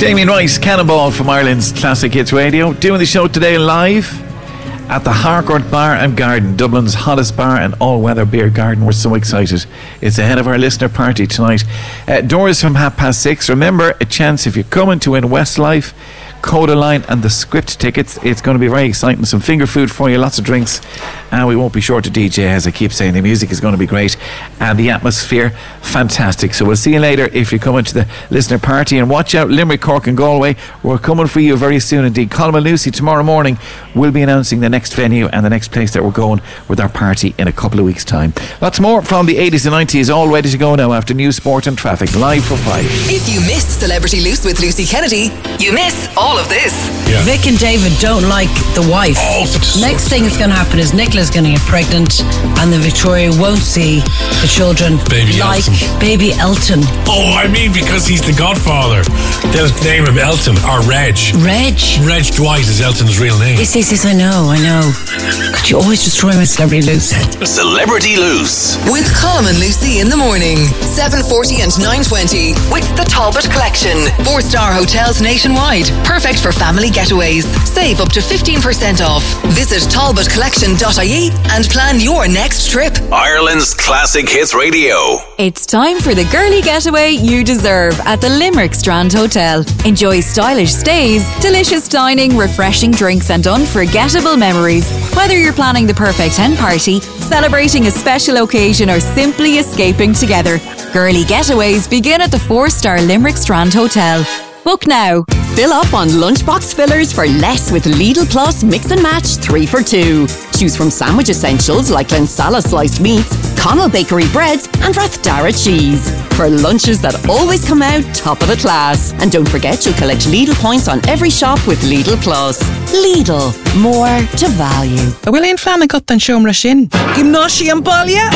Damien Rice, Cannonball from Ireland's Classic Hits Radio, doing the show today live at the Harcourt Bar and Garden, Dublin's hottest bar and all-weather beer garden. We're so excited. It's ahead of our listener party tonight. Doors from 6:30. Remember, a chance if you're coming to win Westlife, Coda Line and the Script tickets. It's going to be very exciting. Some finger food for you, lots of drinks, and we won't be short to DJ. As I keep saying, the music is going to be great and the atmosphere fantastic. So we'll see you later if you're coming to the listener party. And watch out, Limerick, Cork and Galway, we're coming for you very soon indeed. Colm and Lucy tomorrow morning will be announcing the next venue and the next place that we're going with our party in a couple of weeks' time. Lots more from the 80s and 90s, all ready to go now after news, sport and traffic, live for 5. If you missed Celebrity Loose with Lucy Kennedy, you miss all of this. Yeah. Vic and David don't like the wife. Next thing that's going to happen is Nicola's going to get pregnant and then Victoria won't see the children. Baby Elton. Baby Elton. Oh, I mean because he's the godfather. They'll name him Elton or Reg. Reg Dwight is Elton's real name. Yes, I know. Could you always destroy my Celebrity Loose? Celebrity Loose. With Colm and Lucy in the morning, 7:40 and 9:20 with the Talbot Collection. 4-star hotels nationwide. Perfect for family getaways. Save up to 15% off. Visit talbotcollection.ie and plan your next trip. Ireland's Classic Hits Radio. It's time for the girly getaway you deserve at the Limerick Strand Hotel. Enjoy stylish stays, delicious dining, refreshing drinks and unforgettable memories. Whether you're planning the perfect hen party, celebrating a special occasion or simply escaping together, girly getaways begin at the 4-star Limerick Strand Hotel. Book now. Fill up on lunchbox fillers for less with Lidl Plus Mix and Match 3 for 2. Choose from sandwich essentials like Glensala sliced meats, Connell Bakery breads and Rathdara cheese. For lunches that always come out top of the class. And don't forget you'll collect Lidl points on every shop with Lidl Plus. Lidl. More to value. Will ein flan got an siomra sin. Gymnosi an balia?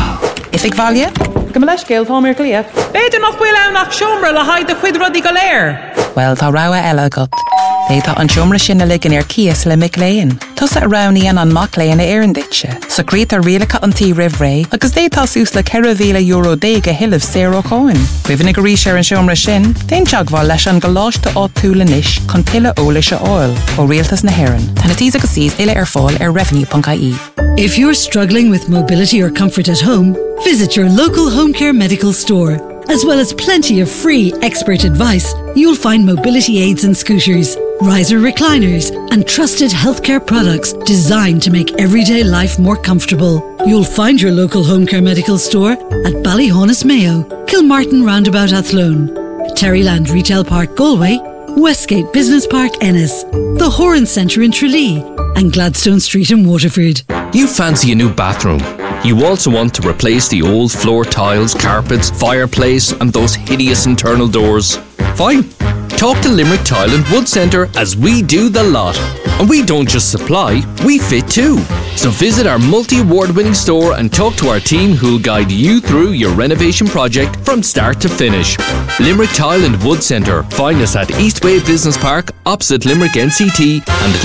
If ik valje? Gymleis gael Thomer Clia. Beter nog wil nach siomra la haid de chwyd rodi galer. Well, tá rawa ela got. They tá an siomra sin a ligin Kias le Miclean. Tus a rauni an Maclean a Erinditche. So great a realica an tí Rivray, agus they tá sus le €100 dega hill of Sarah Cohen. Wivin a grisha an siomra sin, then jagval lesh an galosh to ot tulanish, con pilla olisha oil, o realtas na heron. Tanatiza gasees ila erfol revenue.ie. If you're struggling with mobility or comfort at home, visit your local home care medical store. As well as plenty of free expert advice, you'll find mobility aids and scooters, riser recliners, and trusted healthcare products designed to make everyday life more comfortable. You'll find your local home care medical store at Ballyhonus Mayo, Kilmartin Roundabout Athlone, Terryland Retail Park Galway, Westgate Business Park Ennis, the Horan Centre in Tralee, and Gladstone Street in Waterford. You fancy a new bathroom. You also want to replace the old floor tiles, carpets, fireplace and those hideous internal doors. Fine. Talk to Limerick Tile and Wood Centre as we do the lot. And we don't just supply, we fit too. So visit our multi-award winning store and talk to our team who'll guide you through your renovation project from start to finish. Limerick Tile and Wood Centre. Find us at Eastway Business Park opposite Limerick NCT and at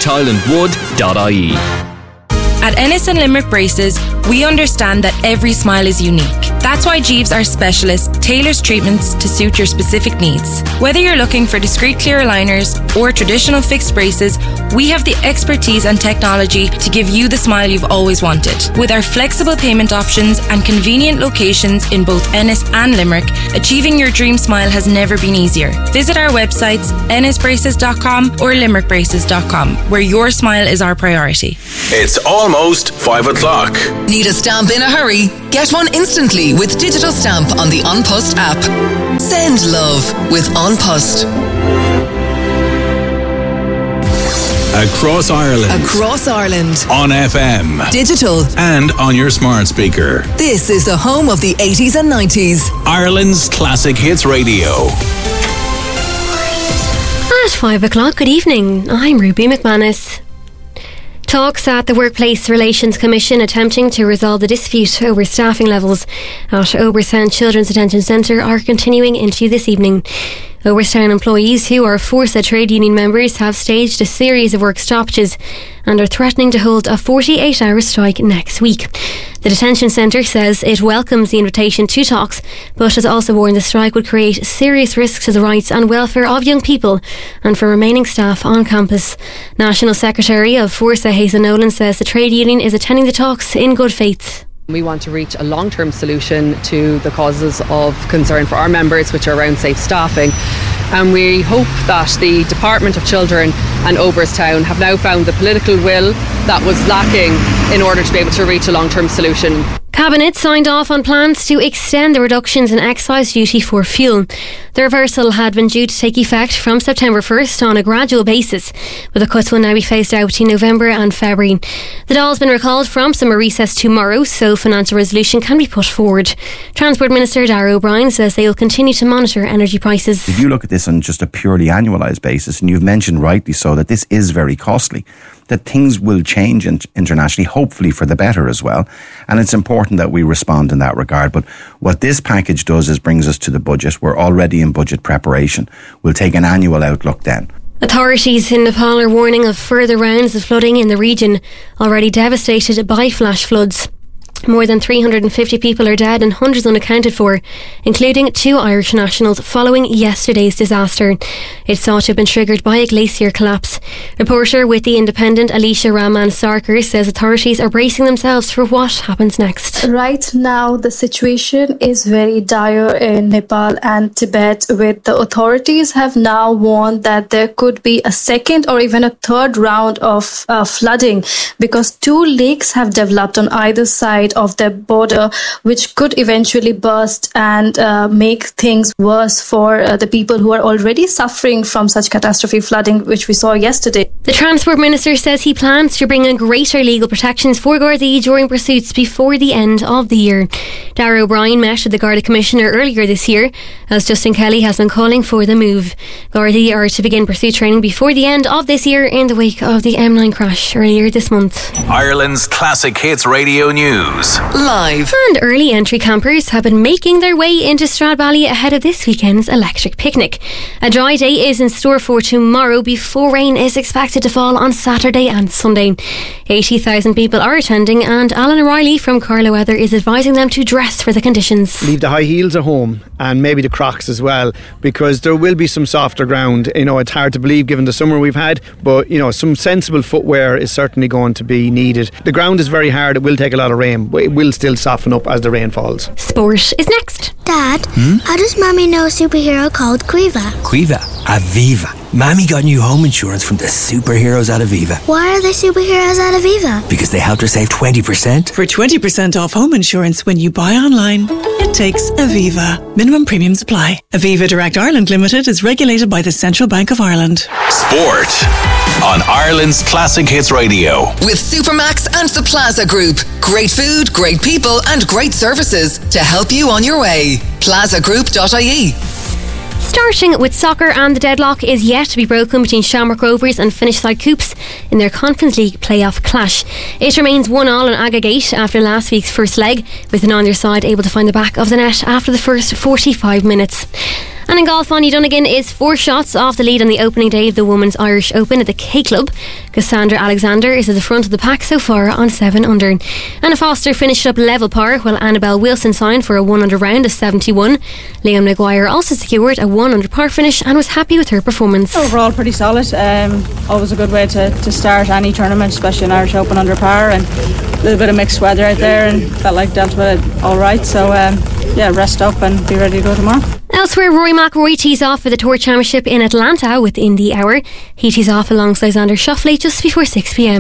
limericktileandwood.ie. At Ennis and Limerick Braces, we understand that every smile is unique. That's why Jeeves, our specialist, tailors treatments to suit your specific needs. Whether you're looking for discreet clear aligners or traditional fixed braces, we have the expertise and technology to give you the smile you've always wanted. With our flexible payment options and convenient locations in both Ennis and Limerick, achieving your dream smile has never been easier. Visit our websites ennisbraces.com or limerickbraces.com, where your smile is our priority. It's almost 5 o'clock. Need a stamp in a hurry? Get one instantly with Digital Stamp on the An Post app. Send love with An Post. Across Ireland. Across Ireland. On FM. Digital. And on your smart speaker. This is the home of the 80s and 90s. Ireland's Classic Hits Radio. At 5 o'clock, good evening. I'm Ruby McManus. Talks at the Workplace Relations Commission attempting to resolve the dispute over staffing levels at Obersand Children's Detention Centre are continuing into this evening. Overstown employees who are Forsa trade union members have staged a series of work stoppages and are threatening to hold a 48-hour strike next week. The detention centre says it welcomes the invitation to talks, but has also warned the strike would create serious risks to the rights and welfare of young people and for remaining staff on campus. National Secretary of Forsa, Hazel Nolan, says the trade union is attending the talks in good faith. We want to reach a long-term solution to the causes of concern for our members, which are around safe staffing. And we hope that the Department of Children and Oberstown have now found the political will that was lacking in order to be able to reach a long-term solution. Cabinet signed off on plans to extend the reductions in excise duty for fuel. The reversal had been due to take effect from September 1st on a gradual basis, but the cuts will now be phased out between November and February. The Dáil has been recalled from summer recess tomorrow, so financial resolution can be put forward. Transport Minister Darragh O'Brien says they will continue to monitor energy prices. If you look at this on just a purely annualised basis, and you've mentioned rightly so that this is very costly, that things will change internationally, hopefully for the better as well. And it's important that we respond in that regard. But what this package does is brings us to the budget. We're already in budget preparation. We'll take an annual outlook then. Authorities in Nepal are warning of further rounds of flooding in the region, already devastated by flash floods. More than 350 people are dead and hundreds unaccounted for, including 2 Irish nationals following yesterday's disaster. It's thought to have been triggered by a glacier collapse. Reporter with The Independent, Alicia Rahman Sarkar, says authorities are bracing themselves for what happens next. Right now, the situation is very dire in Nepal and Tibet, with the authorities have now warned that there could be a second or even a third round of flooding because 2 lakes have developed on either side of their border, which could eventually burst and make things worse for the people who are already suffering from such catastrophe flooding, which we saw yesterday. The Transport Minister says he plans to bring in greater legal protections for Gardaí during pursuits before the end of the year. Darragh O'Brien met with the Garda Commissioner earlier this year, as Justin Kelly has been calling for the move. Gardaí are to begin pursuit training before the end of this year in the wake of the M9 crash earlier this month. Ireland's Classic Hits Radio News. Live. And early entry campers have been making their way into Stradbally ahead of this weekend's electric picnic. A dry day is in store for tomorrow before rain is expected to fall on Saturday and Sunday. 80,000 people are attending, and Alan O'Reilly from Carlow Weather is advising them to dress for the conditions. Leave the high heels at home and maybe the Crocs as well, because there will be some softer ground. You know, it's hard to believe given the summer we've had, but you know, some sensible footwear is certainly going to be needed. The ground is very hard, it will take a lot of rain, but it will still soften up as the rain falls. Sport is next. Dad, how does Mommy know a superhero called Quiva? Quiva? Aviva. Mammy got new home insurance from the superheroes at Aviva. Why are they superheroes at Aviva? Because they helped her save 20%. For 20% off home insurance when you buy online, it takes Aviva. Minimum premiums apply. Aviva Direct Ireland Limited is regulated by the Central Bank of Ireland. Sport on Ireland's Classic Hits Radio. With Supermax and the Plaza Group. Great food, great people and great services to help you on your way. plazagroup.ie. Starting with soccer, and the deadlock is yet to be broken between Shamrock Rovers and Finishside Coops in their Conference League playoff clash. It remains 1-1 on Agagate after last week's first leg, with an on their side able to find the back of the net after the first 45 minutes. And in golf, Anya Donegan is 4 shots off the lead on the opening day of the Women's Irish Open at the K Club. Cassandra Alexander is at the front of the pack so far on 7 under. Anna Foster finished up level par, while Annabelle Wilson signed for a 1 under round of 71. Liam Maguire also secured a 1 under par finish and was happy with her performance. Overall pretty solid. Always a good way to start any tournament, especially an Irish Open under par, and a little bit of mixed weather out there, and felt like dealt with it alright. So rest up and be ready to go tomorrow. Elsewhere, Rory McIlroy tees off for the Tour Championship in Atlanta within the hour. He tees off alongside Xander Schauffele just before 6pm.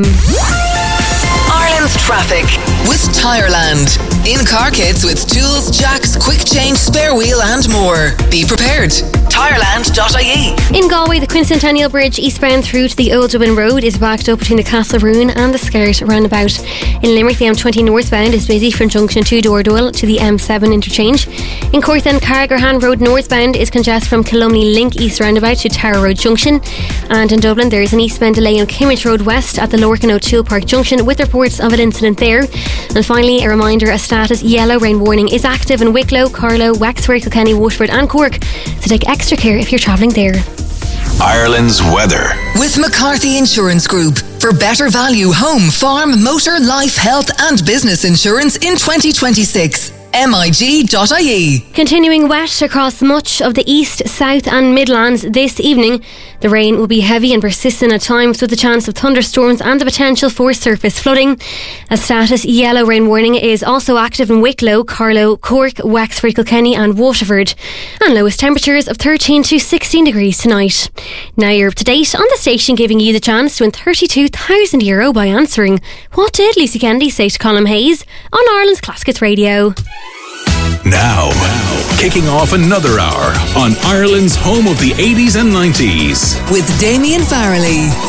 Ireland's traffic with Tireland. In-car kits with tools, jacks, quick change, spare wheel and more. Be prepared. Tireland.ie. In Galway, the Quincentennial Bridge eastbound through to the Old Dublin Road is backed up between the Castle Ruin and the Skerrit roundabout. In Limerick, the M20 northbound is busy from junction 2 Dordoyle to the M7 interchange. In Cork, then, Carrigahan Road northbound is congested from Killumney Link East roundabout to Tower Road junction. And in Dublin, there is an eastbound delay on Kimmage Road west at the Lorcan O'Toole Park junction with reports of an incident there. And finally, a reminder, a status yellow rain warning is active in Wicklow, Carlow, Wexford, Kilkenny, Waterford and Cork. So take extra extra care if you're travelling there. Ireland's weather. With McCarthy Insurance Group. For better value home, farm, motor, life, health and business insurance in 2026. MIG.ie. Continuing wet across much of the east, south and Midlands this evening. The rain will be heavy and persistent at times with the chance of thunderstorms and the potential for surface flooding. A status yellow rain warning is also active in Wicklow, Carlow, Cork, Wexford, Kilkenny and Waterford. And lowest temperatures of 13 to 16 degrees tonight. Now you're up to date on the station, giving you the chance to win €32,000 by answering what did Lucy Kennedy say to Colm Hayes on Ireland's Classic Hits Radio. Now, kicking off another hour on Ireland's home of the 80s and 90s. With Damien Farrelly.